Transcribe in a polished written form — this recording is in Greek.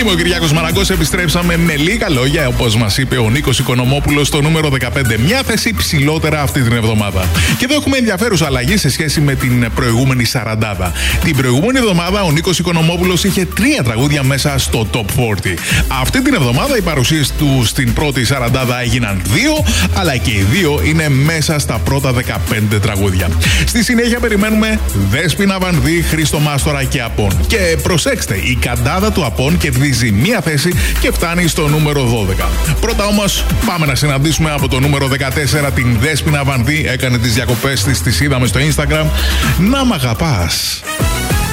Είμαι ο Κυριάκος Μαραγκός. Επιστρέψαμε με λίγα λόγια, όπως μας είπε ο Νίκος Οικονομόπουλος, στο νούμερο 15. Μια θέση ψηλότερα αυτή την εβδομάδα. Και εδώ έχουμε ενδιαφέρουσα αλλαγή σε σχέση με την προηγούμενη σαραντάδα. Την προηγούμενη εβδομάδα ο Νίκος Οικονομόπουλος είχε 3 τραγούδια μέσα στο Top 40. Αυτή την εβδομάδα οι παρουσίες του στην πρώτη σαραντάδα έγιναν 2, αλλά και οι 2 είναι μέσα στα πρώτα 15 τραγούδια. Στη συνέχεια περιμένουμε Δέσποινα Βανδύ, Χρήστο Μάστορα και Απών. Και προσέξτε, η καντάδα του Απών κερδίζει μία θέση και φτάνει στο νούμερο 12. Πρώτα όμως πάμε να συναντήσουμε από το νούμερο 14 την Δέσποινα Βανδύ. Έκανε τις διακοπές της, τις είδαμε στο Instagram. Να μ' αγαπάς.